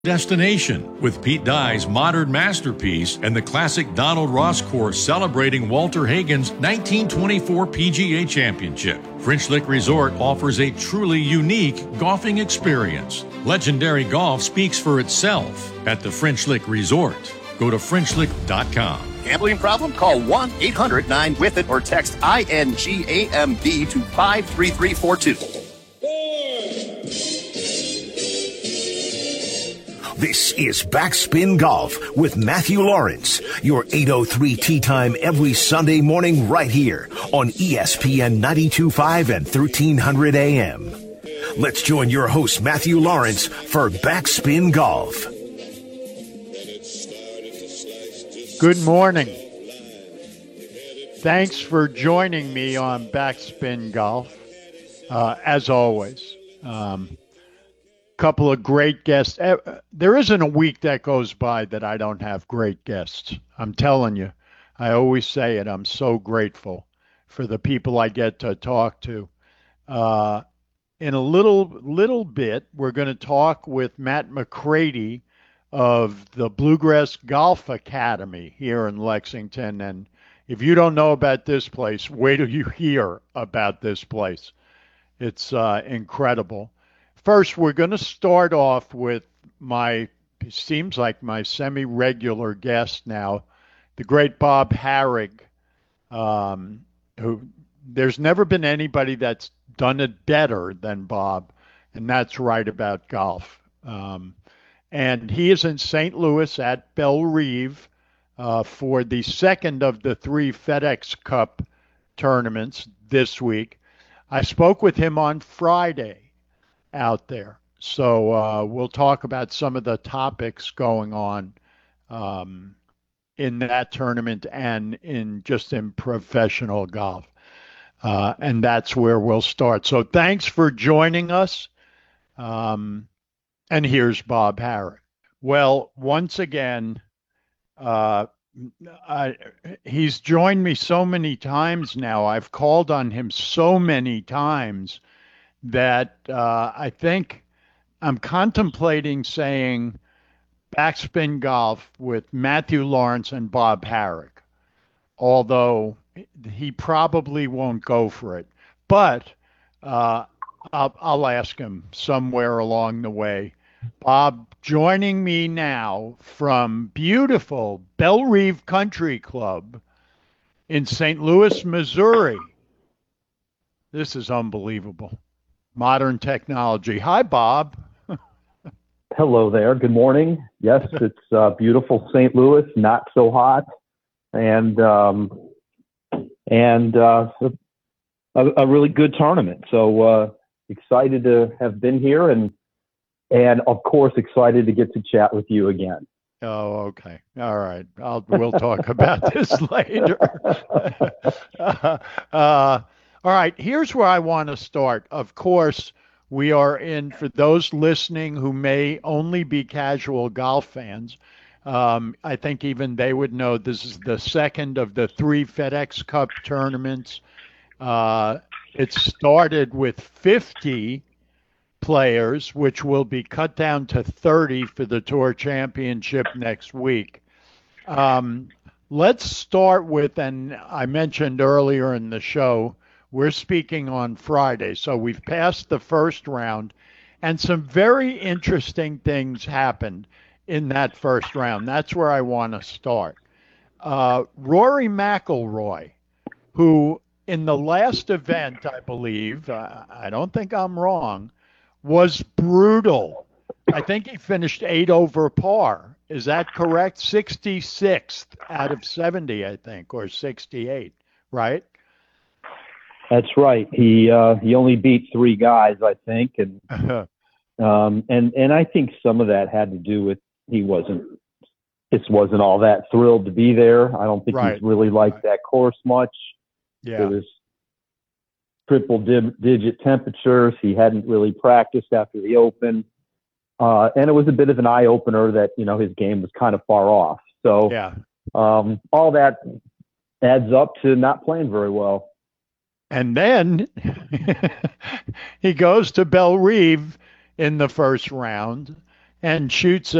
destination with Pete Dye's modern masterpiece and the classic Donald Ross course celebrating Walter Hagen's 1924 PGA Championship. French Lick Resort offers a truly unique golfing experience. Legendary golf speaks for itself at the French Lick Resort. Go to FrenchLick.com. Gambling problem? Call 1-800-9-WITH-IT or text INGAMB to 53342. This is Backspin Golf with Matthew Lawrence, your 8:03 tee time every Sunday morning right here on ESPN 92.5 and 1300 AM. Let's join your host, Matthew Lawrence, for Backspin Golf. Good morning. Thanks for joining me on Backspin Golf. As always, couple of great guests. There isn't a week that goes by that I don't have great guests. I'm telling you, I always say it. I'm so grateful for the people I get to talk to. In a little bit, we're going to talk with Matt McCready of the Bluegrass Golf Academy here in Lexington. And if you don't know about this place, wait till you hear about this place. It's incredible. First, we're going to start off with seems like my semi-regular guest now, the great Bob Harig, who there's never been anybody that's done it better than Bob, and that's right about golf. And he is in St. Louis at Bellerive for the second of the 3 FedEx Cup tournaments this week. I spoke with him on Friday out there. So we'll talk about some of the topics going on in that tournament and in professional golf. And that's where we'll start. So thanks for joining us. And here's Bob Harig. Well, once again, he's joined me so many times now. I've called on him so many times that I think I'm contemplating saying Backspin Golf with Matthew Lawrence and Bob Harig, although he probably won't go for it. But I'll ask him somewhere along the way. Bob, joining me now from beautiful Bellerive Country Club in St. Louis, Missouri. This is unbelievable. Modern technology. Hi, Bob. Hello there. Good morning. Yes, it's beautiful St. Louis, not so hot, and a really good tournament. So excited to have been here, and of course excited to get to chat with you again. Oh, okay. All right. We'll talk about this later. All right, here's where I want to start. Of course, we are in, for those listening who may only be casual golf fans, I think even they would know this is the second of the 3 FedEx Cup tournaments. It started with 50 players, which will be cut down to 30 for the Tour Championship next week. Let's start with, and I mentioned earlier in the show, we're speaking on Friday, so we've passed the first round, and some very interesting things happened in that first round. That's where I want to start. Rory McIlroy, who in the last event, I believe, I don't think I'm wrong, was brutal. I think he finished 8 over par. Is that correct? 66th out of 70, I think, or 68, right? That's right. He only beat 3 guys, I think, and I think some of that had to do with he wasn't all that thrilled to be there. I don't think he's really liked that course much. Yeah. It was triple-digit temperatures. He hadn't really practiced after the Open, and it was a bit of an eye-opener that his game was kind of far off. So yeah. All that adds up to not playing very well. And then he goes to Bellerive in the first round and shoots